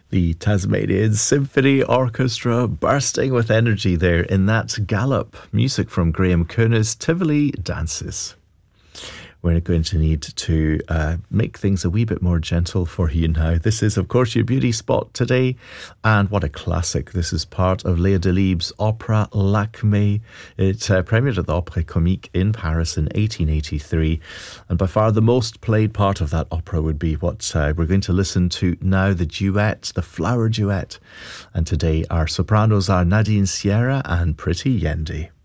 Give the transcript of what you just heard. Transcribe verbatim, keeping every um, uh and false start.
The Tasmanian Symphony Orchestra bursting with energy there in that gallop. Music from Graham Coona's Tivoli Dances. We're going to need to uh, make things a wee bit more gentle for you now. This is, of course, your beauty spot today. And what a classic. This is part of Léa Delibes' opera Lakmé. It uh, premiered at the Opéra Comique in Paris in eighteen eighty-three. And by far the most played part of that opera would be what uh, we're going to listen to now, the duet, the flower duet. And today our sopranos are Nadine Sierra and Priti Yendi.